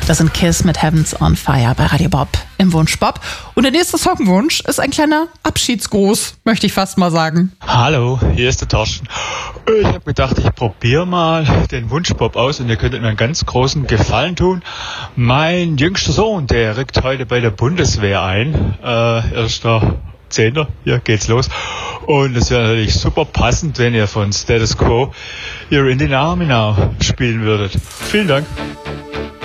Das sind Kiss mit Heavens on Fire bei Radio Bob im Wunsch Bob. Und der nächste Songwunsch ist ein kleiner Abschiedsgruß, möchte ich fast mal sagen. Hallo, hier ist der Torsten. Ich habe gedacht, ich probiere mal den Wunsch Bob aus und ihr könntet mir einen ganz großen Gefallen tun. Mein jüngster Sohn, der rückt heute bei der Bundeswehr ein. 1.10. Hier geht's los. Und es wäre natürlich super passend, wenn ihr von Status Quo You're in the Army Now spielen würdet. Vielen Dank.